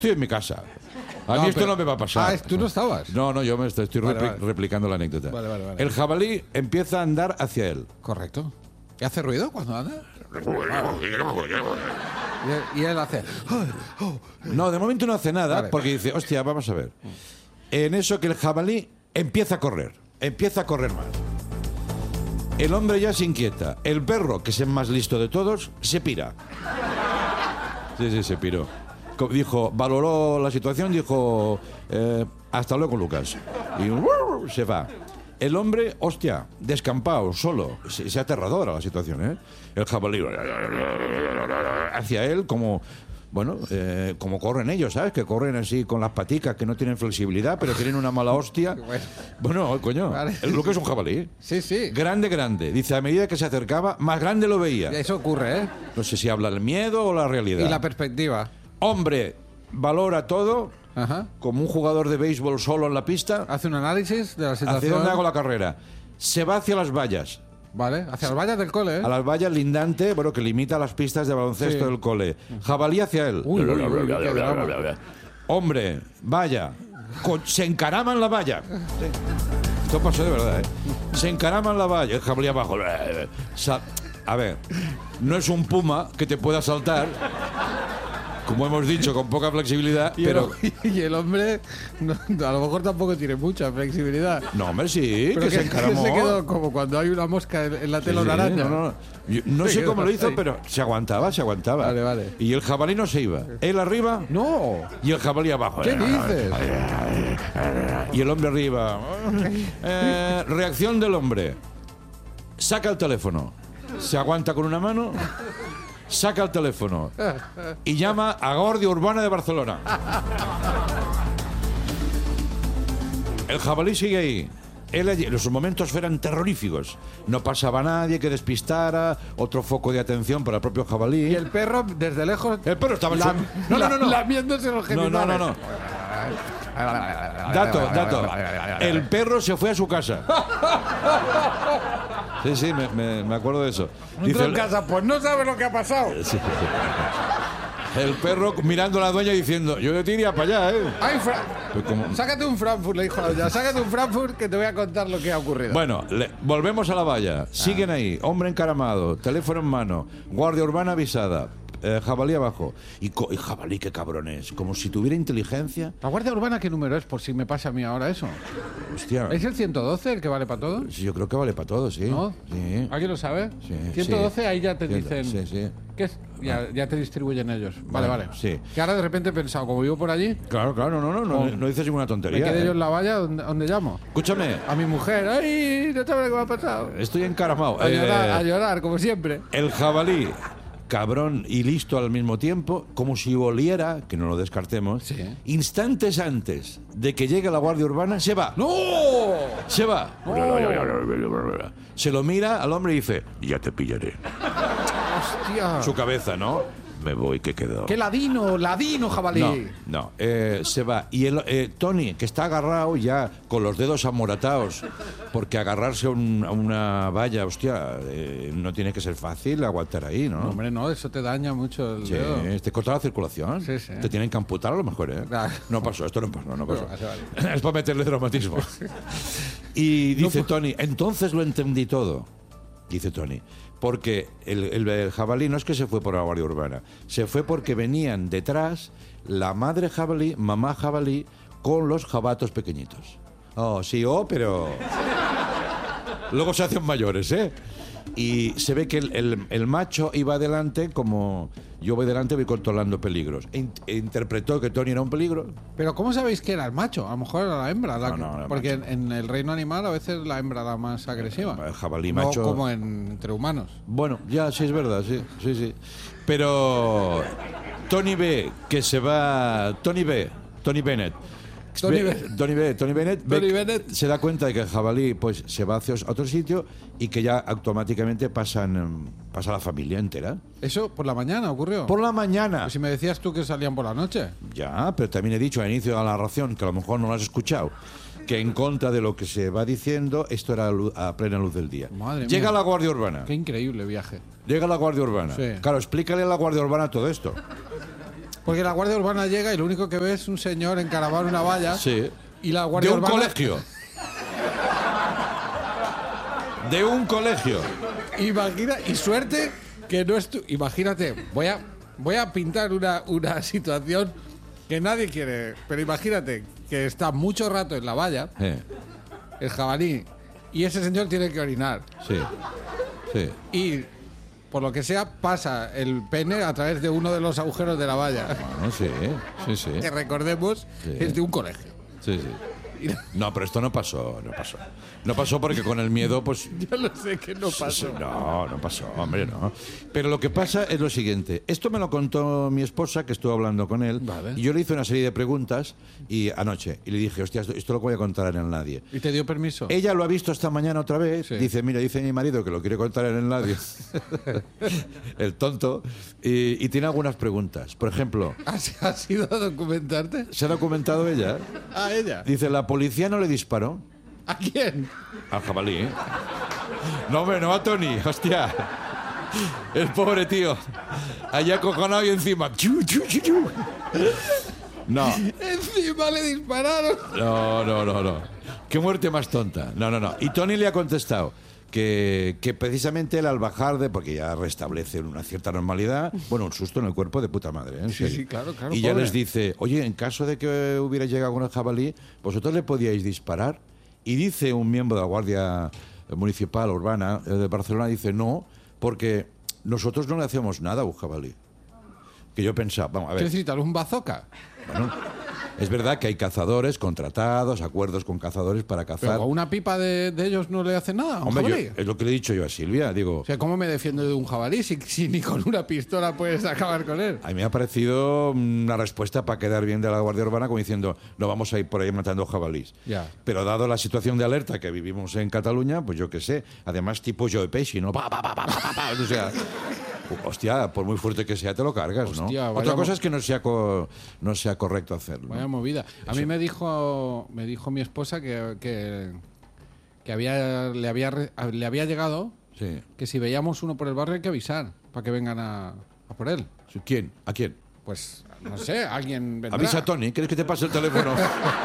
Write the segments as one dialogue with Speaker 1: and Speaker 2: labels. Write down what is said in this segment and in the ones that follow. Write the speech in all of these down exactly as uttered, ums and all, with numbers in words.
Speaker 1: Estoy en mi casa. A
Speaker 2: No,
Speaker 1: mí esto
Speaker 2: pero-
Speaker 1: no me va a pasar.
Speaker 2: Ah, ¿tú no estabas?
Speaker 1: No, no, yo me estoy, estoy
Speaker 2: Vale,
Speaker 1: repli-
Speaker 2: vale.
Speaker 1: replicando la anécdota.
Speaker 2: Vale, vale, vale.
Speaker 1: El jabalí empieza a andar hacia él.
Speaker 2: Correcto. ¿Y hace ruido cuando anda? Y, y él hace...
Speaker 1: No, de momento no hace nada
Speaker 2: Vale.
Speaker 1: porque dice, hostia, vamos a ver. En eso que el jabalí empieza a correr, empieza a correr más. El hombre ya se inquieta. El perro, que es el más listo de todos, se pira. Sí, sí, se piró. Co- Dijo, valoró la situación, dijo, eh, hasta luego, Lucas. Y ¡uh! Se va. El hombre, hostia, descampado, solo. Es, es aterradora la situación, ¿eh? El jabalí hacia él como... Bueno, eh, como corren ellos, ¿sabes? Que corren así con las paticas, que no tienen flexibilidad, pero tienen una mala hostia.
Speaker 2: Bueno.
Speaker 1: Bueno, coño,
Speaker 2: Vale.
Speaker 1: el Lucas es un jabalí.
Speaker 2: Sí, sí.
Speaker 1: Grande, grande. Dice, a medida que se acercaba, más grande lo veía.
Speaker 2: Eso ocurre, ¿eh?
Speaker 1: No sé si habla el miedo o la realidad.
Speaker 2: Y la perspectiva.
Speaker 1: Hombre, valora todo
Speaker 2: Ajá.
Speaker 1: como un jugador de béisbol solo en la pista,
Speaker 2: Hace un análisis de la
Speaker 1: hacia
Speaker 2: situación.
Speaker 1: dónde hago la carrera. Se va hacia las vallas.
Speaker 2: Vale, hacia las vallas del cole, ¿eh?
Speaker 1: A las vallas lindante, bueno, que limita las pistas de baloncesto
Speaker 2: Sí.
Speaker 1: del cole. Jabalí hacia él.
Speaker 2: Uy, uy, uy, qué drama.
Speaker 1: Hombre, valla. Con- se encarama en la valla. Sí. Esto pasó de verdad, ¿eh? Se encarama en la valla. El jabalí abajo. Sa- A ver, no es un puma que te pueda saltar, como hemos dicho, con poca flexibilidad,
Speaker 2: Y,
Speaker 1: pero...
Speaker 2: el, y el hombre, no, a lo mejor tampoco tiene mucha flexibilidad.
Speaker 1: No, hombre, sí,
Speaker 2: Pero
Speaker 1: que, se encaramó.
Speaker 2: se quedó como cuando hay una mosca en, en la
Speaker 1: Sí,
Speaker 2: tela
Speaker 1: sí,
Speaker 2: una araña.
Speaker 1: no, no. Yo no
Speaker 2: Se
Speaker 1: sé
Speaker 2: quedó
Speaker 1: cómo lo hizo,
Speaker 2: ahí.
Speaker 1: pero se aguantaba, se aguantaba.
Speaker 2: Vale, vale.
Speaker 1: Y el jabalí no se iba. Él arriba
Speaker 2: No,
Speaker 1: y el jabalí abajo.
Speaker 2: ¿qué dices?
Speaker 1: Y el hombre arriba. Eh, reacción del hombre. Saca el teléfono. Se aguanta con una mano. Saca el teléfono. Y llama a Guardia Urbana de Barcelona. El jabalí sigue ahí. Él allí, los momentos eran terroríficos. No pasaba nadie que despistara, otro foco de atención para el propio jabalí.
Speaker 2: Y el perro, desde lejos...
Speaker 1: El perro estaba en
Speaker 2: lam-
Speaker 1: su... No, no, no, no.
Speaker 2: Lamiéndose los
Speaker 1: No,
Speaker 2: genitales.
Speaker 1: no, no, no. Dato, dato. El perro se fue a su casa. Sí, sí, me, me- me acuerdo de eso.
Speaker 2: Entró
Speaker 1: Dice
Speaker 2: en
Speaker 1: el,
Speaker 2: casa, pues no sabe lo que ha pasado.
Speaker 1: el perro mirando a la dueña diciendo, yo te iría para allá, ¿eh?
Speaker 2: Ay, Fra-
Speaker 1: Pues como-
Speaker 2: Sácate un Frankfurt, le dijo a la doña. Sácate un Frankfurt que te voy a contar lo que ha ocurrido.
Speaker 1: Bueno, le- volvemos a la valla. Siguen ahí, hombre encaramado, teléfono en mano, guardia urbana avisada, eh, jabalí abajo. Y, co- y jabalí, qué cabrón es. Como si tuviera inteligencia.
Speaker 2: ¿La Guardia Urbana qué número es? Por si me pasa a mí ahora eso.
Speaker 1: Hostia.
Speaker 2: ¿Es el ciento doce el que vale para todo?
Speaker 1: Sí, yo creo que vale para todo, sí.
Speaker 2: ¿No?
Speaker 1: Sí.
Speaker 2: ¿Alguien lo sabe?
Speaker 1: Sí,
Speaker 2: ciento doce
Speaker 1: sí.
Speaker 2: ahí ya te
Speaker 1: Ciento-
Speaker 2: dicen...
Speaker 1: sí, sí.
Speaker 2: ¿Qué es? Ya, ya te distribuyen ellos. Vale,
Speaker 1: Vale,
Speaker 2: vale.
Speaker 1: sí.
Speaker 2: Que ahora de repente he pensado, como vivo por allí,
Speaker 1: Claro, claro, no, no, no,
Speaker 2: Oh.
Speaker 1: no dices ninguna
Speaker 2: me
Speaker 1: tontería.
Speaker 2: quedé
Speaker 1: ¿eh?
Speaker 2: yo en la valla, ¿dónde, dónde llamo?
Speaker 1: Escúchame,
Speaker 2: A mi mujer. ¡Ay! No sabes lo que me ha pasado.
Speaker 1: estoy encaramado.
Speaker 2: A
Speaker 1: Eh,
Speaker 2: llorar, a llorar, como siempre.
Speaker 1: El jabalí, cabrón y listo al mismo tiempo, como si oliera, que no lo descartemos,
Speaker 2: Sí.
Speaker 1: instantes antes de que llegue la Guardia Urbana, se va.
Speaker 2: ¡No!
Speaker 1: Se va. Se lo mira al hombre y dice, ya te pillaré.
Speaker 2: ¡Hostia!
Speaker 1: Su cabeza, ¿no? Me voy, que quedo.
Speaker 2: ¡Qué ladino! ¡Ladino, jabalí!
Speaker 1: No, no, eh, se va. Y el, eh, Tony, que está agarrado ya con los dedos amoratados, porque agarrarse a, un- a una valla, hostia, eh, no tiene que ser fácil aguantar ahí, ¿no?
Speaker 2: No, hombre, no, eso te daña mucho el
Speaker 1: Sí,
Speaker 2: dedo.
Speaker 1: te corta la circulación.
Speaker 2: Sí, sí.
Speaker 1: Te tienen que amputar a lo mejor, ¿eh?
Speaker 2: Ah.
Speaker 1: No pasó, esto no pasó, no pasó.
Speaker 2: Bueno, vale.
Speaker 1: Es para meterle traumatismo. Y dice Tony, entonces lo entendí todo. Dice Tony, porque el, el- el jabalí no es que se fue por la Guardia Urbana, se fue porque venían detrás la madre jabalí, mamá jabalí, con los jabatos pequeñitos. Oh, sí, oh, pero... Luego se hacen mayores, ¿eh? Y se ve que el, el- el macho iba adelante como yo voy delante, voy controlando peligros. E in- e interpretó que Tony era un peligro.
Speaker 2: Pero ¿cómo sabéis que era el macho? A lo mejor era la hembra. la
Speaker 1: No,
Speaker 2: que-
Speaker 1: no, era
Speaker 2: porque en,
Speaker 1: macho.
Speaker 2: en el reino animal a veces la hembra era más agresiva.
Speaker 1: El jabalí
Speaker 2: no
Speaker 1: macho...
Speaker 2: como en- entre humanos.
Speaker 1: Bueno, ya, sí es verdad, sí, sí, sí. Pero Tony ve que se va... Tony ve, Tony Bennett.
Speaker 2: Tony
Speaker 1: Ve-
Speaker 2: Be-
Speaker 1: Tony ve, Tony Bennett, ve
Speaker 2: Tony
Speaker 1: que-
Speaker 2: Bennett.
Speaker 1: se da cuenta de que el jabalí pues se va hacia otro sitio y que ya automáticamente pasan, em, pasa la familia entera.
Speaker 2: ¿Eso por la mañana ocurrió?
Speaker 1: Por la mañana.
Speaker 2: Pues si me decías tú que salían por la noche.
Speaker 1: Ya, pero también he dicho al inicio de la narración, que a lo mejor no lo has escuchado, que en contra de lo que se va diciendo, esto era a lu- a plena luz del día.
Speaker 2: Madre
Speaker 1: Llega
Speaker 2: mía.
Speaker 1: la Guardia Urbana.
Speaker 2: Qué increíble viaje.
Speaker 1: Llega la Guardia Urbana.
Speaker 2: Sí.
Speaker 1: Claro, explícale a la Guardia Urbana todo esto.
Speaker 2: Porque la Guardia Urbana llega y lo único que ve es un señor encaramado en una valla.
Speaker 1: Sí.
Speaker 2: Y la Guardia
Speaker 1: De un
Speaker 2: Urbana...
Speaker 1: colegio. De un colegio.
Speaker 2: Imagina, y suerte que no es tu... Imagínate, voy a, voy a pintar una, una situación que nadie quiere, pero imagínate que está mucho rato en la valla,
Speaker 1: Eh,
Speaker 2: el jabalí, y ese señor tiene que orinar.
Speaker 1: sí. Sí.
Speaker 2: Y, por lo que sea, pasa el pene a través de uno de los agujeros de la valla.
Speaker 1: Bueno, sí, sí, sí.
Speaker 2: Que recordemos,
Speaker 1: Sí.
Speaker 2: es de un colegio.
Speaker 1: Sí, sí. No, pero esto no pasó, no pasó. No pasó porque con el miedo, pues...
Speaker 2: Yo lo sé que no pasó.
Speaker 1: No, no pasó, hombre, no. Pero lo que pasa es lo siguiente. Esto me lo contó mi esposa, que estuvo hablando con él.
Speaker 2: Vale.
Speaker 1: Y yo le hice una serie de preguntas y anoche. Y le dije, hostia, esto, esto lo voy a contar en el nadie.
Speaker 2: ¿Y te dio permiso?
Speaker 1: Ella lo ha visto esta mañana otra vez.
Speaker 2: Sí.
Speaker 1: Dice, mira, dice mi marido que lo quiere contar en el nadie. El tonto. Y, y tiene algunas preguntas. Por ejemplo,
Speaker 2: ¿Has, has ido a documentarte?
Speaker 1: ¿se ha documentado ella?
Speaker 2: A ella.
Speaker 1: Dice, la policía no le disparó.
Speaker 2: ¿A quién?
Speaker 1: Al jabalí, ¿eh? No, hombre, no a Tony, hostia. El pobre tío. Allá acojonado y encima. Chu, chu, chu, chu. No,
Speaker 2: Encima le dispararon.
Speaker 1: no, no, no, no. Qué muerte más tonta. No, no, no. Y Tony le ha contestado que, que precisamente él al bajar de... Porque ya restablece una cierta normalidad. Bueno, un susto en el cuerpo de puta madre, ¿eh? En
Speaker 2: Sí,
Speaker 1: serio.
Speaker 2: sí, claro, claro,
Speaker 1: Y ya
Speaker 2: pobre.
Speaker 1: les dice, oye, en caso de que hubiera llegado con el jabalí, ¿vosotros le podíais disparar? Y dice un miembro de la Guardia Municipal Urbana eh, de Barcelona, dice, no, porque nosotros no le hacemos nada a un jabalí. Que yo pensaba, vamos, a
Speaker 2: ¿Qué
Speaker 1: ver,
Speaker 2: necesitas? ¿Un bazooka?
Speaker 1: bueno, es verdad que hay cazadores contratados, acuerdos con cazadores para
Speaker 2: Pero
Speaker 1: cazar.
Speaker 2: a una pipa de, de ellos no le hace nada. ¿A un
Speaker 1: Hombre, yo-
Speaker 2: jabalí?
Speaker 1: es lo que le he dicho yo a Silvia, digo,
Speaker 2: O sea, ¿cómo me defiendo de un jabalí si, si ni con una pistola puedes acabar con él?
Speaker 1: a mí me ha parecido una respuesta para quedar bien de la Guardia Urbana, como diciendo, no vamos a ir por ahí matando jabalís.
Speaker 2: Ya.
Speaker 1: Pero dado la situación de alerta que vivimos en Cataluña, pues yo qué sé, además tipo Joe Pesci, ¿no? Pa, pa, pa, pa, pa, pa, pa. O sea, hostia, por muy fuerte que sea, te lo cargas,
Speaker 2: Hostia,
Speaker 1: ¿no?
Speaker 2: vaya
Speaker 1: Otra cosa
Speaker 2: mo-
Speaker 1: es que no sea, co- no sea correcto hacerlo, ¿no?
Speaker 2: Vaya movida. A mí me dijo, me dijo mi esposa que, que, que había, le, había, re- le había llegado
Speaker 1: Sí.
Speaker 2: que si veíamos uno por el barrio hay que avisar para que vengan a, a por él.
Speaker 1: ¿Quién? ¿A quién?
Speaker 2: Pues, no sé, alguien vendrá.
Speaker 1: Avisa a Tony, ¿quieres que te pase el teléfono?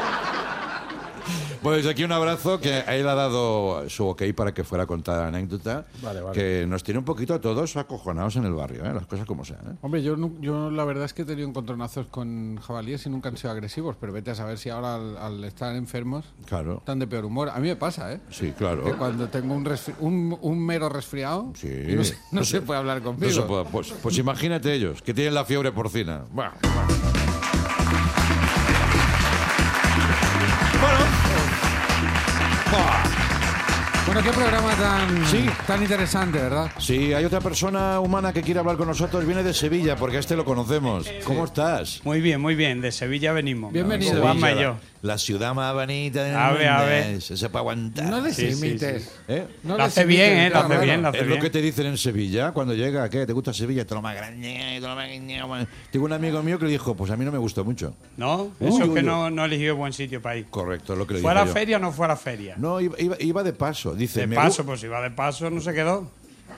Speaker 1: Pues aquí un abrazo, que a él ha dado su ok para que fuera a contar la anécdota,
Speaker 2: Vale, vale.
Speaker 1: que nos tiene un poquito a todos acojonados en el barrio, ¿eh? Las cosas como sean, ¿eh?
Speaker 2: Hombre, yo, nu- yo la verdad es que he tenido encontronazos con jabalíes y nunca han sido agresivos, pero vete a saber si ahora al, al estar enfermos
Speaker 1: Claro,
Speaker 2: están de peor humor. A mí me pasa, ¿eh?
Speaker 1: sí,
Speaker 2: Que
Speaker 1: claro.
Speaker 2: cuando tengo un, resfri- un, un mero resfriado,
Speaker 1: Sí.
Speaker 2: y no, se, no se puede hablar
Speaker 1: No
Speaker 2: conmigo.
Speaker 1: se puede- pues, pues imagínate ellos, que tienen la fiebre porcina. Bueno, bueno.
Speaker 2: Bueno, qué programa tan,
Speaker 1: Sí.
Speaker 2: tan interesante, ¿verdad?
Speaker 1: Sí, hay otra persona humana que quiere hablar con nosotros, viene de Sevilla, porque a este lo conocemos. ¿Cómo estás?
Speaker 3: Muy bien, muy bien. De Sevilla venimos.
Speaker 2: Bienvenido.
Speaker 3: Con Juanma y
Speaker 1: Sevilla,
Speaker 3: yo.
Speaker 1: La, la ciudad más bonita del
Speaker 3: A ver, a
Speaker 1: mundo.
Speaker 3: ver.
Speaker 1: Se puede aguantar.
Speaker 2: No les
Speaker 3: Sí, sí,
Speaker 2: imites.
Speaker 1: ¿Eh?
Speaker 2: No
Speaker 3: Lo
Speaker 2: les
Speaker 3: hace bien,
Speaker 2: imites,
Speaker 3: ¿eh? Lo hace
Speaker 2: claro.
Speaker 3: bien, lo hace
Speaker 1: Es lo
Speaker 3: bien.
Speaker 1: que te dicen en Sevilla cuando llega. ¿Qué? ¿Te gusta Sevilla? Todo lo más grande. Todo lo más... Tengo un amigo mío que le dijo, pues a mí no me gustó mucho.
Speaker 3: ¿No?
Speaker 1: Uy,
Speaker 3: Eso es
Speaker 1: uy,
Speaker 3: que
Speaker 1: uy.
Speaker 3: no, no eligió buen sitio para ir.
Speaker 1: Correcto, es lo que le
Speaker 3: ¿Fue a la
Speaker 1: dije yo.
Speaker 3: feria o no fue a la feria?
Speaker 1: No, iba, iba- iba de paso. Dice,
Speaker 3: De
Speaker 1: me
Speaker 3: paso,
Speaker 1: gu-
Speaker 3: pues si va de paso no se quedó.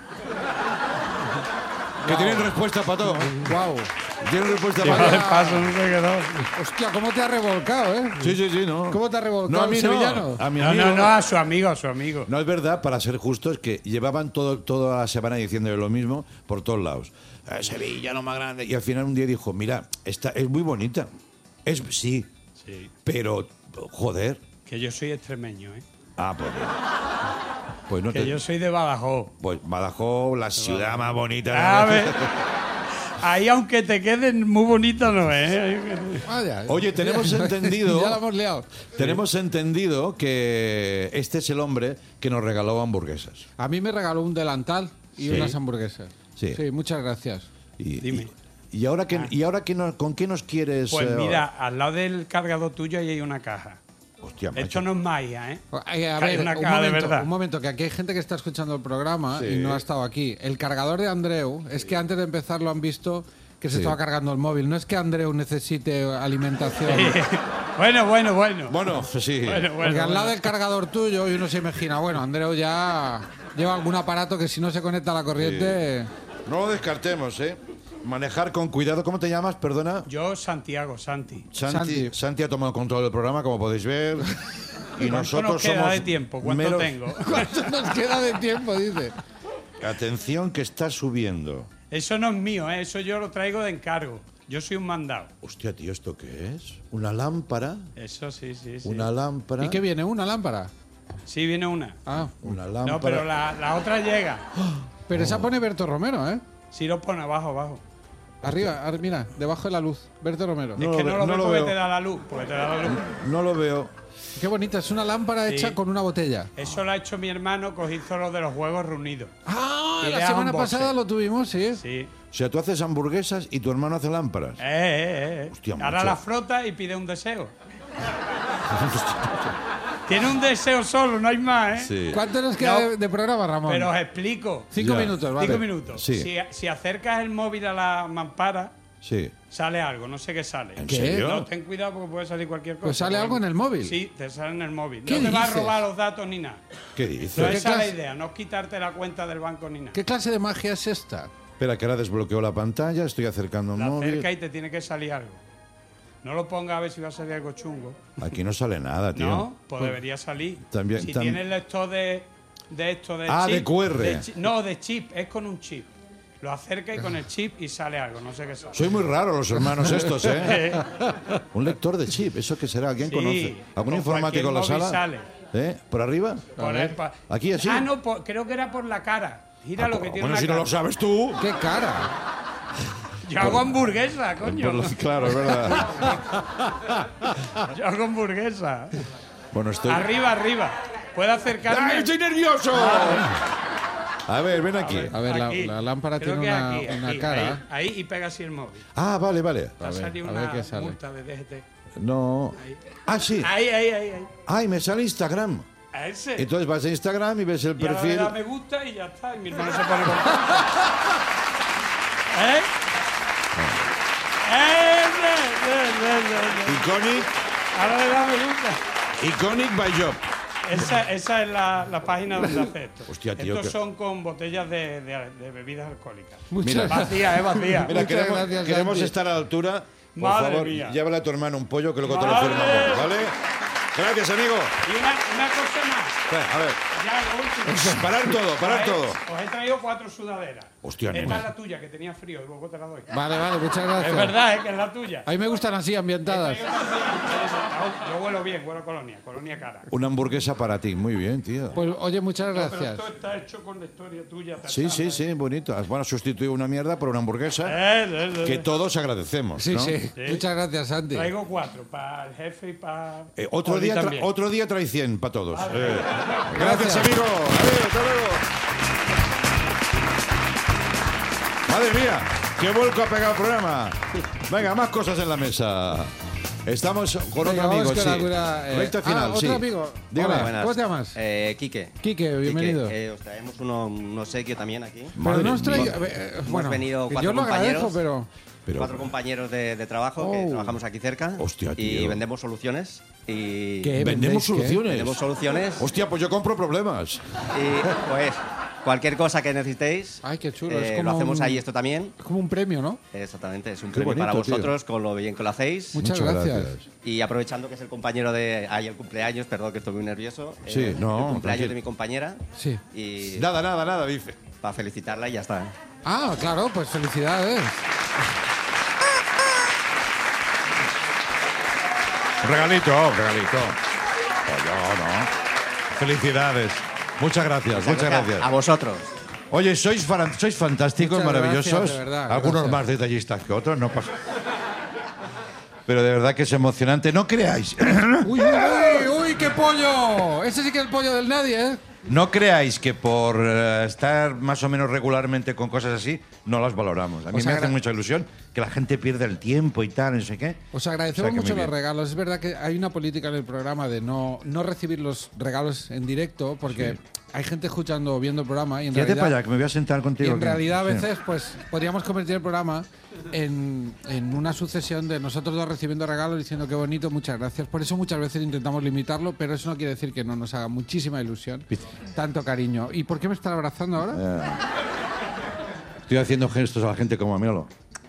Speaker 1: que tienen respuesta para todo.
Speaker 2: Guau.
Speaker 1: Tienen respuesta
Speaker 3: Si
Speaker 1: para
Speaker 3: va
Speaker 1: todo.
Speaker 3: de paso no se quedó.
Speaker 2: Hostia, ¿cómo te has revolcado, eh?
Speaker 1: Sí, sí, sí, no.
Speaker 2: ¿Cómo te ha revolcado
Speaker 1: No, a
Speaker 2: el
Speaker 1: mí
Speaker 2: sevillano?
Speaker 1: no. A mi
Speaker 3: No,
Speaker 1: amigo.
Speaker 3: no, no, a su amigo, a su amigo.
Speaker 1: No es verdad, para ser justos, que llevaban todo, toda la semana diciéndole lo mismo por todos lados. Eh, Sevilla, lo más grande. Y al final un día dijo, mira, esta es muy bonita. Es sí,
Speaker 3: Sí.
Speaker 1: pero joder.
Speaker 3: Que yo soy extremeño, ¿eh?
Speaker 1: Ah, pues, pues no
Speaker 3: Que
Speaker 1: te.
Speaker 3: yo soy de Badajoz.
Speaker 1: Pues Badajoz, la ciudad más bonita.
Speaker 3: A ver. Ahí, aunque te queden muy bonito, no es. ¿eh?
Speaker 2: Vaya.
Speaker 1: Oye, tenemos entendido.
Speaker 2: Ya la hemos liado.
Speaker 1: Tenemos entendido que este es el hombre que nos regaló hamburguesas.
Speaker 2: A mí me regaló un delantal y
Speaker 1: Sí.
Speaker 2: unas hamburguesas.
Speaker 1: Sí.
Speaker 2: muchas gracias.
Speaker 1: Y,
Speaker 3: Dime.
Speaker 1: Y, y ahora, que, y ahora que no- ¿con qué nos quieres?
Speaker 3: Pues
Speaker 1: eh,
Speaker 3: mira, al lado del cargador tuyo ahí hay una caja.
Speaker 1: Hostia, macho.
Speaker 3: Esto no es magia, ¿eh?
Speaker 2: Ay, a
Speaker 3: Que hay
Speaker 2: ver,
Speaker 3: una
Speaker 2: un
Speaker 3: caja de
Speaker 2: momento,
Speaker 3: verdad.
Speaker 2: un momento, que aquí hay gente que está escuchando el programa
Speaker 1: Sí.
Speaker 2: y no ha estado aquí. El cargador de Andreu es que antes de empezar lo han visto que se
Speaker 1: Sí.
Speaker 2: estaba cargando el móvil. No es que Andreu necesite alimentación.
Speaker 3: Bueno, bueno, bueno.
Speaker 1: Bueno, sí.
Speaker 3: Bueno, bueno,
Speaker 2: Porque al lado
Speaker 3: bueno.
Speaker 2: del cargador tuyo y uno se imagina, bueno, Andreu ya lleva algún aparato que si no se conecta a la corriente...
Speaker 1: No lo descartemos, ¿eh? manejar con cuidado. ¿Cómo te llamas? Perdona.
Speaker 3: Yo, Santiago, Santi.
Speaker 1: Santi,
Speaker 2: Santi.
Speaker 1: Santi ha tomado control del programa, como podéis ver. Y
Speaker 3: ¿Cuánto
Speaker 1: nosotros
Speaker 3: nos queda
Speaker 1: somos
Speaker 3: de tiempo? ¿Cuánto
Speaker 1: meros-
Speaker 3: tengo?
Speaker 2: ¿Cuánto nos queda de tiempo? Dice.
Speaker 1: Atención que está subiendo.
Speaker 3: Eso no es mío, ¿eh? Eso yo lo traigo de encargo. Yo soy un mandado.
Speaker 1: Hostia, tío, ¿esto qué es? ¿Una lámpara?
Speaker 3: Eso sí, sí, sí.
Speaker 1: ¿Una lámpara?
Speaker 2: ¿Y qué viene? ¿Una lámpara?
Speaker 3: Sí, viene una.
Speaker 2: Ah,
Speaker 1: Una lámpara.
Speaker 3: No, pero la, la otra llega.
Speaker 2: pero esa pone Berto Romero, ¿eh?
Speaker 3: Si lo pone abajo, abajo.
Speaker 2: Arriba, ar- mira, debajo de la luz. Berto Romero.
Speaker 1: No
Speaker 3: es que
Speaker 1: lo
Speaker 3: no
Speaker 1: ve-
Speaker 3: lo
Speaker 1: no
Speaker 3: ves
Speaker 1: lo
Speaker 3: porque
Speaker 1: veo.
Speaker 3: te da la luz. Porque te da la luz.
Speaker 1: No lo veo.
Speaker 2: Qué bonita, es una lámpara
Speaker 3: Sí.
Speaker 2: hecha con una botella.
Speaker 3: Eso lo ha hecho mi hermano, cogizo lo de los Juegos Reunidos.
Speaker 2: Ah,
Speaker 3: Y
Speaker 2: la
Speaker 3: le
Speaker 2: semana
Speaker 3: hago un
Speaker 2: pasada
Speaker 3: boxe.
Speaker 2: lo tuvimos, sí.
Speaker 3: Sí.
Speaker 1: O sea, tú haces hamburguesas y tu hermano hace lámparas.
Speaker 3: Eh, eh, eh.
Speaker 1: Hostia,
Speaker 3: Ahora
Speaker 1: macho.
Speaker 3: la frota y pide un deseo. Tiene un deseo solo, no hay más, ¿eh?
Speaker 1: Sí.
Speaker 2: ¿Cuánto nos queda
Speaker 3: No,
Speaker 2: de, de programa, Ramón?
Speaker 3: Pero os explico.
Speaker 2: Cinco
Speaker 1: Ya.
Speaker 2: minutos, vale.
Speaker 3: Cinco minutos.
Speaker 1: Sí.
Speaker 3: Si, si acercas el móvil a la mampara,
Speaker 1: Sí.
Speaker 3: sale algo, no sé qué sale.
Speaker 1: ¿En
Speaker 2: ¿Qué?
Speaker 1: serio?
Speaker 3: No, ten cuidado porque puede salir cualquier cosa.
Speaker 2: Pues sale
Speaker 3: Porque-
Speaker 2: algo en el móvil.
Speaker 3: Sí, te sale en el móvil.
Speaker 2: ¿Qué
Speaker 3: No te va a
Speaker 2: dices?
Speaker 3: robar los datos ni nada.
Speaker 1: ¿Qué
Speaker 3: No,
Speaker 1: dices?
Speaker 2: ¿qué
Speaker 3: esa es la
Speaker 2: clase?
Speaker 3: idea, no es quitarte la cuenta del banco ni nada.
Speaker 2: ¿Qué clase de magia es esta?
Speaker 1: Espera, que ahora desbloqueo la pantalla, estoy acercando un
Speaker 3: La
Speaker 1: móvil.
Speaker 3: acerca y te tiene que salir algo. No lo ponga a ver si va a salir algo chungo.
Speaker 1: Aquí no sale nada, tío.
Speaker 3: No, pues debería salir.
Speaker 1: También-
Speaker 3: si
Speaker 1: tam-
Speaker 3: tienes lector de, de esto de
Speaker 1: Ah,
Speaker 3: chip,
Speaker 1: de Q R.
Speaker 3: chi- no, de chip, es con un chip. Lo acerca y con el chip y sale algo, no sé qué sale.
Speaker 1: Soy muy raro los hermanos estos, ¿eh? Un lector de chip, ¿eso qué será? ¿Quién
Speaker 3: Sí,
Speaker 1: conoce? ¿Algún
Speaker 3: con
Speaker 1: informático en la
Speaker 3: cualquier
Speaker 1: sala?
Speaker 3: móvil
Speaker 1: ¿Eh? ¿Por arriba?
Speaker 3: Por el pa-
Speaker 1: ¿Aquí así?
Speaker 3: Ah, no, por- creo que era por la cara. Gira lo que tiene
Speaker 1: Bueno,
Speaker 3: la
Speaker 1: si no
Speaker 3: cara.
Speaker 1: lo sabes tú.
Speaker 2: ¡Qué cara!
Speaker 3: Yo hago hamburguesa, coño.
Speaker 1: Por los- claro, es verdad.
Speaker 3: Yo hago hamburguesa.
Speaker 1: Bueno, estoy.
Speaker 3: Arriba, arriba. ¿Puedo acercarme?
Speaker 1: ¡Ay, estoy nervioso! A ver, ven aquí.
Speaker 2: A ver, la,
Speaker 3: Aquí.
Speaker 2: la lámpara
Speaker 3: Creo
Speaker 2: tiene
Speaker 3: que
Speaker 2: una,
Speaker 3: aquí,
Speaker 2: una
Speaker 3: aquí,
Speaker 2: cara.
Speaker 3: Ahí, ahí y pega así el móvil.
Speaker 1: Ah, vale, vale.
Speaker 3: Va a salir
Speaker 2: a
Speaker 3: una
Speaker 2: ver qué sale.
Speaker 3: multa de D G T.
Speaker 1: No.
Speaker 3: Ahí.
Speaker 1: Ah, sí.
Speaker 3: Ahí, ahí, ahí, ahí.
Speaker 1: Ay, me sale Instagram.
Speaker 3: A ese.
Speaker 1: Entonces vas a Instagram y ves el
Speaker 3: y ahora le
Speaker 1: perfil.
Speaker 3: da me gusta y ya está. Y mi hermano se pone contento. ¿Eh? ¡Eh! ¡Eh! ¡Eh! ¡Eh!
Speaker 1: Iconic,
Speaker 3: Ahora le da me gusta.
Speaker 1: Iconic by Job.
Speaker 3: Esa, esa es la, la página donde hace esto.
Speaker 1: Hostia, tío,
Speaker 3: Estos
Speaker 1: que-
Speaker 3: son con botellas de, de- de bebidas alcohólicas.
Speaker 2: Muchas
Speaker 1: Mira.
Speaker 2: gracias.
Speaker 3: Vacía, es vacía.
Speaker 1: Mira,
Speaker 2: Muchas
Speaker 1: queremos,
Speaker 2: gracias,
Speaker 1: queremos
Speaker 2: Santi.
Speaker 1: estar a la altura. Por
Speaker 3: Madre
Speaker 1: favor,
Speaker 3: mía.
Speaker 1: llévale a tu hermano un pollo que luego te lo
Speaker 3: Madre.
Speaker 1: firmamos, ¿vale? Gracias, amigo.
Speaker 3: Y una, una cosa más.
Speaker 1: Espera, a ver,
Speaker 3: Ya, lo último.
Speaker 1: parar todo, parar
Speaker 3: Os he-
Speaker 1: todo.
Speaker 3: Os he traído cuatro sudaderas.
Speaker 1: Hostia,
Speaker 3: Esta
Speaker 1: no.
Speaker 3: es la tuya, que tenía frío, y luego te la doy.
Speaker 2: Vale, vale, muchas gracias.
Speaker 3: Es verdad, ¿eh? Que es la tuya.
Speaker 2: A mí me gustan así, ambientadas.
Speaker 3: Yo huelo bien, huelo a colonia, colonia cara.
Speaker 1: Una hamburguesa para ti. Muy bien, tío.
Speaker 2: Pues oye, muchas
Speaker 3: Pero
Speaker 2: gracias.
Speaker 3: esto está hecho con la historia tuya.
Speaker 1: Sí, sí, sí, bonito. Has bueno, sustituido una mierda por una hamburguesa
Speaker 3: Eh, eh, eh.
Speaker 1: que todos agradecemos.
Speaker 2: Sí,
Speaker 1: ¿no?
Speaker 2: sí,
Speaker 3: Sí.
Speaker 2: Muchas gracias, Santi.
Speaker 3: Traigo cuatro, para el jefe y para...
Speaker 1: Eh, otro, día tra- otro día trae cien para todos. Eh, gracias,
Speaker 2: Gracias.
Speaker 1: amigo. Adiós, hasta luego. Madre mía, qué vuelco ha pegado el programa. Venga, más cosas en la mesa. Estamos con
Speaker 2: Venga,
Speaker 1: otro amigo,
Speaker 2: vamos con
Speaker 1: sí.
Speaker 2: alguna, eh,
Speaker 1: Recta
Speaker 2: ah,
Speaker 1: final,
Speaker 2: otro
Speaker 1: sí.
Speaker 2: amigo.
Speaker 1: Dígame.
Speaker 2: Hola.
Speaker 4: Buenas.
Speaker 2: ¿Cómo te llamas?
Speaker 4: Eh, Quique.
Speaker 2: Quique, bienvenido.
Speaker 4: Quique, eh, os traemos uno, un obsequio también aquí.
Speaker 2: Pero
Speaker 1: Madre
Speaker 2: no os traigo.
Speaker 1: mía.
Speaker 2: eh, eh, bueno,
Speaker 4: venido
Speaker 2: que
Speaker 4: cuatro
Speaker 2: yo lo agradezco,
Speaker 4: compañeros.
Speaker 2: pero.
Speaker 1: Pero-
Speaker 4: Cuatro compañeros de, de trabajo que
Speaker 2: Oh.
Speaker 4: trabajamos aquí cerca.
Speaker 1: Hostia,
Speaker 4: Y
Speaker 1: tío.
Speaker 4: vendemos soluciones. Y
Speaker 2: ¿Qué?
Speaker 1: Vendemos
Speaker 2: vendéis qué?
Speaker 1: soluciones.
Speaker 4: vendemos soluciones.
Speaker 1: Hostia, pues yo compro problemas.
Speaker 4: Y pues cualquier cosa que necesitéis.
Speaker 2: Ay, qué chulo, es
Speaker 4: eh,
Speaker 2: como
Speaker 4: lo hacemos
Speaker 2: un-
Speaker 4: ahí esto también.
Speaker 2: Es como un premio, ¿no?
Speaker 4: Exactamente, es un
Speaker 1: Qué
Speaker 4: premio
Speaker 1: bonito,
Speaker 4: para
Speaker 1: tío.
Speaker 4: vosotros con lo bien que lo hacéis.
Speaker 2: Muchas gracias.
Speaker 4: Y aprovechando que es el compañero de. Ay, el cumpleaños, perdón que estoy muy nervioso.
Speaker 1: Sí,
Speaker 4: eh,
Speaker 1: no,
Speaker 4: El cumpleaños
Speaker 1: tranquilo.
Speaker 4: de mi compañera.
Speaker 2: Sí.
Speaker 4: Y
Speaker 1: Nada, nada, nada, dice.
Speaker 4: para felicitarla y ya está.
Speaker 2: Ah, claro, pues felicidades.
Speaker 1: Regalito, regalito. Pollo, ¿no? Felicidades. Muchas gracias, muchas gracias.
Speaker 4: A vosotros.
Speaker 1: Oye, sois, fan- sois fantásticos,
Speaker 2: Muchas
Speaker 1: maravillosos.
Speaker 2: gracias, de verdad,
Speaker 1: Algunos
Speaker 2: gracias.
Speaker 1: más detallistas que otros, no pasa. Pero de verdad que es emocionante. No creáis,
Speaker 2: Uy, uy, uy, uy, qué pollo. Ese sí que es el pollo del nadie, ¿eh?
Speaker 1: no creáis que por eh, estar más o menos regularmente con cosas así, no las valoramos. A mí
Speaker 2: Os
Speaker 1: me
Speaker 2: agra-
Speaker 1: hace mucha ilusión que la gente pierda el tiempo y tal, no sé qué.
Speaker 2: Os agradecemos
Speaker 1: O sea que
Speaker 2: mucho
Speaker 1: muy
Speaker 2: los
Speaker 1: bien.
Speaker 2: regalos. Es verdad que hay una política en el programa de no, no recibir los regalos en directo porque hay gente escuchando o viendo el programa y en
Speaker 1: Quédate
Speaker 2: realidad,
Speaker 1: para allá, que me voy a sentar
Speaker 2: y
Speaker 1: contigo.
Speaker 2: en
Speaker 1: que-
Speaker 2: realidad a
Speaker 1: sí.
Speaker 2: veces pues podríamos convertir el programa en, en una sucesión de nosotros dos recibiendo regalos diciendo qué bonito, muchas gracias. Por eso muchas veces intentamos limitarlo, pero eso no quiere decir que no nos haga muchísima ilusión, tanto cariño. ¿Y por qué me están abrazando ahora?
Speaker 1: Estoy haciendo gestos a la gente como a míralo.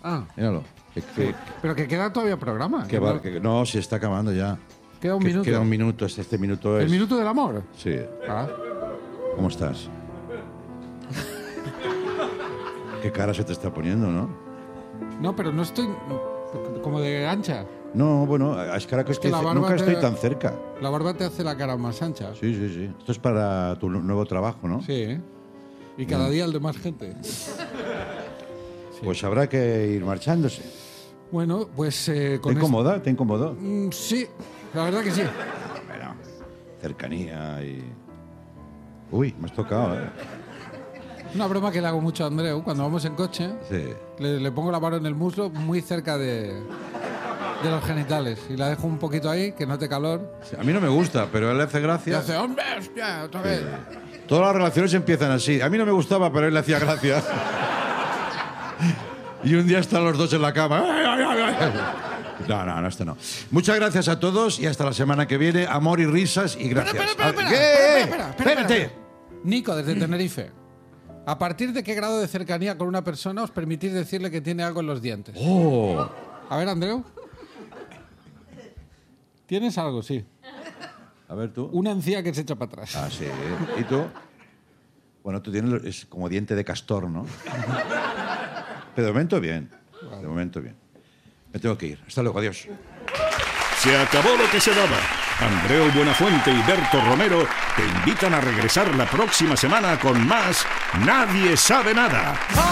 Speaker 2: Ah,
Speaker 1: Míralo. Que, que-
Speaker 2: pero que queda todavía programa.
Speaker 1: que
Speaker 2: que
Speaker 1: va-
Speaker 2: no-
Speaker 1: que- no, se está acabando ya.
Speaker 2: queda un
Speaker 1: Que-
Speaker 2: minuto.
Speaker 1: Queda un minuto. Este, este minuto es...
Speaker 2: ¿El minuto del amor?
Speaker 1: Sí.
Speaker 2: Ah.
Speaker 1: ¿Cómo estás? Qué cara se te está poniendo, ¿no?
Speaker 2: No, pero no estoy como de ancha.
Speaker 1: No, bueno, es que ahora que
Speaker 2: que la
Speaker 1: estoy-
Speaker 2: barba
Speaker 1: nunca
Speaker 2: te-
Speaker 1: estoy tan cerca.
Speaker 2: La barba te hace la cara más ancha.
Speaker 1: Sí, sí, sí. Esto es para tu nuevo trabajo, ¿no?
Speaker 2: Sí, ¿eh? Y cada día el de más gente.
Speaker 1: Pues habrá que ir marchándose.
Speaker 2: Bueno, pues eh,
Speaker 1: ¿Te
Speaker 2: con esto-
Speaker 1: incomoda? ¿Te incomodó?
Speaker 2: Mm, sí, la verdad que sí.
Speaker 1: Bueno, cercanía y... Uy, me has tocado, ¿eh?
Speaker 2: Una broma que le hago mucho a Andreu cuando vamos en coche.
Speaker 1: Sí.
Speaker 2: Le, le pongo la mano en el muslo muy cerca de, de los genitales y la dejo un poquito ahí, que note calor.
Speaker 1: A mí no me gusta, pero a él le hace
Speaker 2: Y
Speaker 1: gracia.
Speaker 2: hace, hombre, hostia, otra vez.
Speaker 1: Todas las relaciones empiezan así. A mí no me gustaba, pero a él le hacía gracia. Y un día están los dos en la cama. No, no, no, esto no. Muchas gracias a todos y hasta la semana que viene. Amor y risas y gracias.
Speaker 2: Espera, espera, espera,
Speaker 1: ¿Qué?
Speaker 2: espera, espera, espera,
Speaker 1: Espérate.
Speaker 2: espera. Nico, desde Tenerife. ¿A partir de qué grado de cercanía con una persona os permitís decirle que tiene algo en los dientes?
Speaker 1: Oh.
Speaker 2: A ver, Andreu. ¿Tienes algo? Sí.
Speaker 1: A ver tú.
Speaker 2: Una encía que se echa para atrás.
Speaker 1: Ah, sí. ¿Y tú? Bueno, tú tienes es como diente de castor, ¿no? Pero de momento bien. De momento bien. Me tengo que ir. Hasta luego. Adiós.
Speaker 5: Se acabó lo que se daba. Andreu Buenafuente y Berto Romero te invitan a regresar la próxima semana con más Nadie sabe nada.